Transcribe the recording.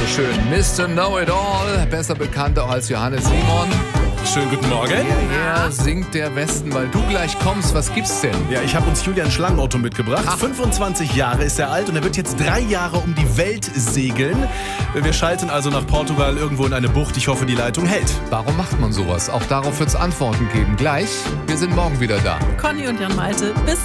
so schön. Mr. Know-It-All, besser bekannt auch als Johannes Simon. Schönen guten Morgen. Hierher singt der Westen, weil du gleich kommst. Was gibt's denn? Ja, ich habe uns Julian Schlangenauto mitgebracht. Ach. 25 Jahre ist er alt und er wird jetzt 3 Jahre um die Welt segeln. Wir schalten also nach Portugal irgendwo in eine Bucht. Ich hoffe, die Leitung hält. Warum macht man sowas? Auch darauf wird's Antworten geben. Gleich, wir sind morgen wieder da. Conny und Jan Malte, bis